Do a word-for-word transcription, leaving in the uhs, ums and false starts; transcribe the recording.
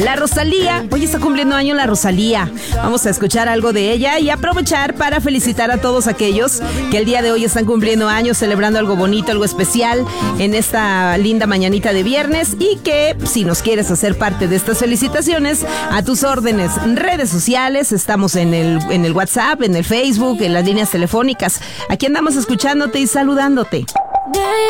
La Rosalía, hoy está cumpliendo año la Rosalía. Vamos a escuchar algo de ella y aprovechar para felicitar a todos aquellos que el día de hoy están cumpliendo años, celebrando algo bonito, algo especial en esta linda mañanita de viernes, y que si nos quieres hacer parte de estas felicitaciones, a tus órdenes, redes sociales, estamos en el, en el WhatsApp, en el Facebook, en las líneas telefónicas. Aquí andamos escuchándote y saludándote. De